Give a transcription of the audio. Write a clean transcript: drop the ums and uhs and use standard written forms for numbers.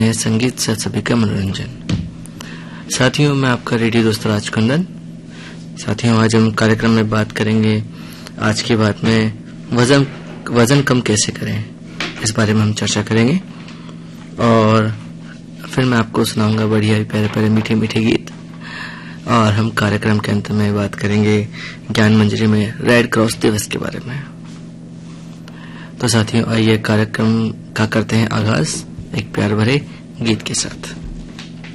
है संगीत से सभी का मनोरंजन। साथियों, मैं आपका रेडियो दोस्त राजकुंदन। साथियों, आज हम कार्यक्रम में बात करेंगे, आज की बात में वजन कम कैसे करें, इस बारे में हम चर्चा करेंगे। और फिर मैं आपको सुनाऊंगा बढ़िया प्यारे प्यारे मीठे मीठे गीत। और हम कार्यक्रम के अंत में बात करेंगे ज्ञान मंजरी में रेड क्रॉस दिवस के बारे में। तो साथियों, आइए कार्यक्रम का करते हैं आगाज एक प्यार भरे गीत के साथ।